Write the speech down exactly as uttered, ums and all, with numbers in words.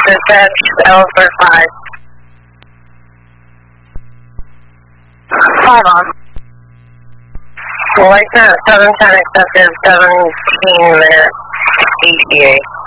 dispatch, L for five. Five on. Like that, seven ten accepted, seventeen minutes, E T A.